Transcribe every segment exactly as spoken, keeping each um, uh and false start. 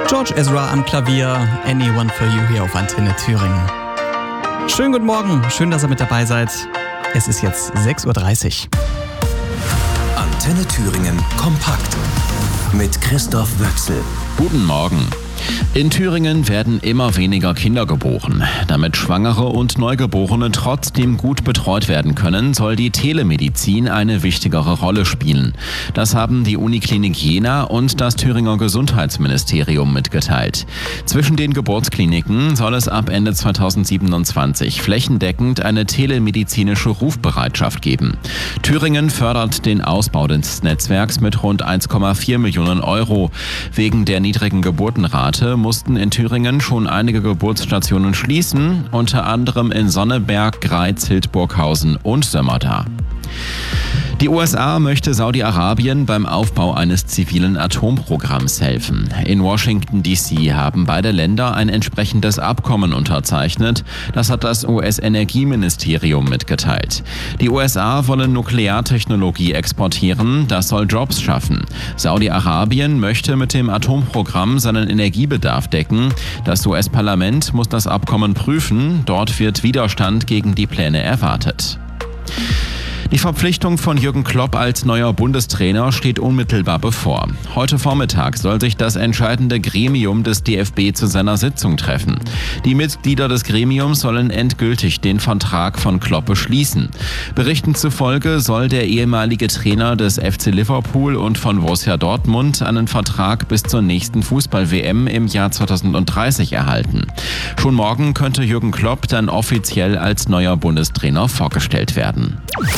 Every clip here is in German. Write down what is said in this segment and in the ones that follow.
George Ezra am Klavier, Anyone for You hier auf Antenne Thüringen. Schönen guten Morgen, schön, dass ihr mit dabei seid. Es ist jetzt sechs Uhr dreißig. Antenne Thüringen kompakt mit Christoph Wöchsel. Guten Morgen. In Thüringen werden immer weniger Kinder geboren. Damit Schwangere und Neugeborene trotzdem gut betreut werden können, soll die Telemedizin eine wichtigere Rolle spielen. Das haben die Uniklinik Jena und das Thüringer Gesundheitsministerium mitgeteilt. Zwischen den Geburtskliniken soll es ab Ende zweitausendsiebenundzwanzig flächendeckend eine telemedizinische Rufbereitschaft geben. Thüringen fördert den Ausbau des Netzwerks mit rund eins Komma vier Millionen Euro. Wegen der niedrigen Geburtenrate mussten in Thüringen schon einige Geburtsstationen schließen, unter anderem in Sonneberg, Greiz, Hildburghausen und Sömmerda. Die U S A möchte Saudi-Arabien beim Aufbau eines zivilen Atomprogramms helfen. In Washington D C haben beide Länder ein entsprechendes Abkommen unterzeichnet. Das hat das U S-Energieministerium mitgeteilt. Die U S A wollen Nukleartechnologie exportieren, das soll Jobs schaffen. Saudi-Arabien möchte mit dem Atomprogramm seinen Energiebedarf decken. Das U S-Parlament muss das Abkommen prüfen. Dort wird Widerstand gegen die Pläne erwartet. Die Verpflichtung von Jürgen Klopp als neuer Bundestrainer steht unmittelbar bevor. Heute Vormittag soll sich das entscheidende Gremium des D F B zu seiner Sitzung treffen. Die Mitglieder des Gremiums sollen endgültig den Vertrag von Klopp beschließen. Berichten zufolge soll der ehemalige Trainer des F C Liverpool und von Borussia Dortmund einen Vertrag bis zur nächsten Fußball-W M im Jahr zweitausenddreißig erhalten. Schon morgen könnte Jürgen Klopp dann offiziell als neuer Bundestrainer vorgestellt werden.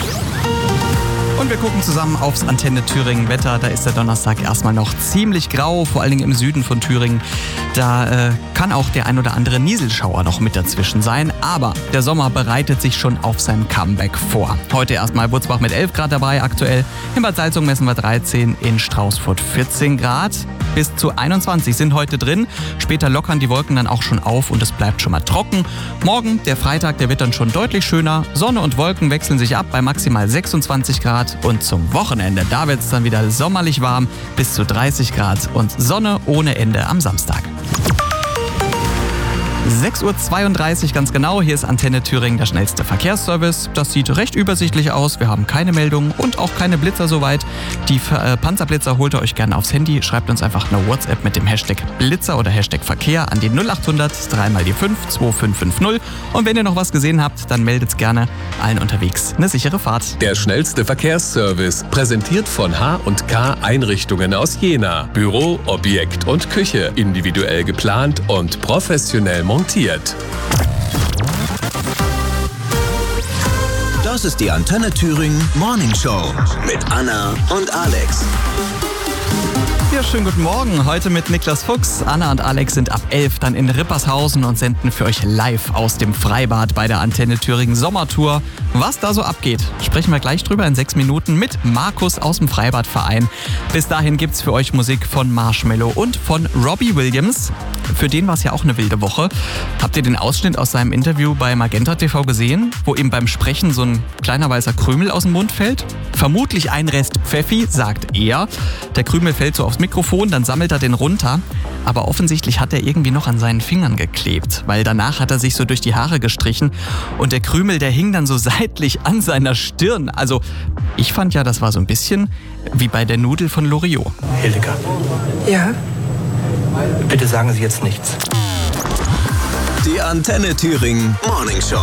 Und wir gucken zusammen aufs Antenne Thüringen Wetter. Da ist der Donnerstag erstmal noch ziemlich grau, vor allen Dingen im Süden von Thüringen. Da äh, kann auch der ein oder andere Nieselschauer noch mit dazwischen sein. Aber der Sommer bereitet sich schon auf sein Comeback vor. Heute erstmal Butzbach mit elf Grad dabei aktuell. In Bad Salzung messen wir dreizehn, in Straußfurt vierzehn Grad. Bis zu einundzwanzig sind heute drin. Später lockern die Wolken dann auch schon auf und es bleibt schon mal trocken. Morgen, der Freitag, der wird dann schon deutlich schöner. Sonne und Wolken wechseln sich ab bei maximal sechsundzwanzig Grad. Und zum Wochenende, da wird es dann wieder sommerlich warm, bis zu dreißig Grad und Sonne ohne Ende am Samstag. sechs Uhr zweiunddreißig ganz genau, hier ist Antenne Thüringen, der schnellste Verkehrsservice. Das sieht recht übersichtlich aus, wir haben keine Meldungen und auch keine Blitzer soweit. Die äh, Panzerblitzer holt ihr euch gerne aufs Handy, schreibt uns einfach eine WhatsApp mit dem Hashtag Blitzer oder Hashtag Verkehr an die null achthundert drei mal die fünf zwei fünf fünf null. Und wenn ihr noch was gesehen habt, dann meldet's gerne. Allen unterwegs eine sichere Fahrt. Der schnellste Verkehrsservice, präsentiert von H und K Einrichtungen aus Jena. Büro, Objekt und Küche, individuell geplant und professionell montiert. Das ist die Antenne Thüringen Morning Show mit Anna und Alex. Ja, schönen guten Morgen. Heute mit Niklas Fuchs. Anna und Alex sind ab elf dann in Rippershausen und senden für euch live aus dem Freibad bei der Antenne Thüringen Sommertour. Was da so abgeht, sprechen wir gleich drüber in sechs Minuten mit Markus aus dem Freibadverein. Bis dahin gibt's für euch Musik von Marshmello und von Robbie Williams. Für den war es ja auch eine wilde Woche. Habt ihr den Ausschnitt aus seinem Interview bei Magenta T V gesehen, wo ihm beim Sprechen so ein kleiner weißer Krümel aus dem Mund fällt? Vermutlich ein Rest Pfeffi, sagt er. Der Krümel fällt so aufs Mikrofon, dann sammelt er den runter. Aber offensichtlich hat er irgendwie noch an seinen Fingern geklebt, weil danach hat er sich so durch die Haare gestrichen und der Krümel, der hing dann so seitlich an seiner Stirn. Also ich fand ja, das war so ein bisschen wie bei der Nudel von Loriot. Hildegard. Ja? Bitte sagen Sie jetzt nichts. Die Antenne Thüringen Morning Show.